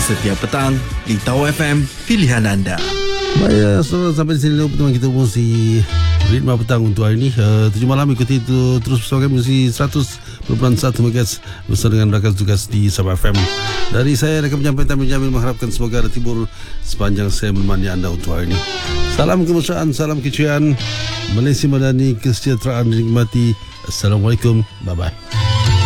setiap petang di Tau FM, pilihan anda. Baik, so, sampai di sini dulu pertemuan kita si Ritma Petang untuk hari ini. 7 malam ikuti itu terus bersama kami si 100.1 MHz bersama dengan rakan tugas di Sabah FM. Dari saya rekan penyampaian Jamil mengharapkan semoga ada tibur sepanjang saya menemani anda untuk hari ini. Salam kemesraan, salam keciaan, Malaysia Madani, kesejahteraan dinikmati. Assalamualaikum, bye bye.